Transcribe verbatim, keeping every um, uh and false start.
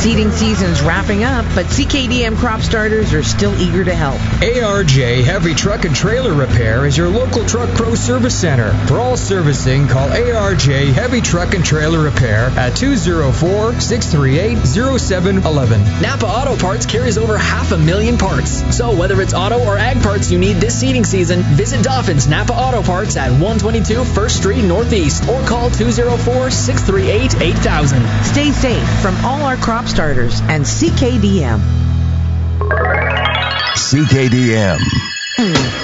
Seeding season's wrapping up, but C K D M crop starters are still eager to help. A R J Heavy Truck and Trailer Repair is your local Truck Pro Service Center. For all servicing, call A R J Heavy Truck and Trailer Repair at two oh four, six three eight, oh seven one one. Napa Auto Parts carries over half a million parts. So whether it's auto or ag parts you need this seeding season, visit Dolphin's Napa Auto Parts at one twenty-two First Street Northeast or call two oh four, six three eight, eight thousand. Stay safe from all our crop starters and C K D M. C K D M.